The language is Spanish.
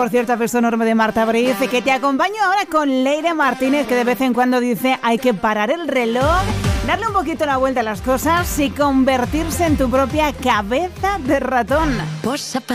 Por cierto, beso enorme de Marta Briz, que te acompaño ahora con Leire Martínez, que de vez en cuando dice hay que parar el reloj, darle un poquito la vuelta a las cosas y convertirse en tu propia cabeza de ratón.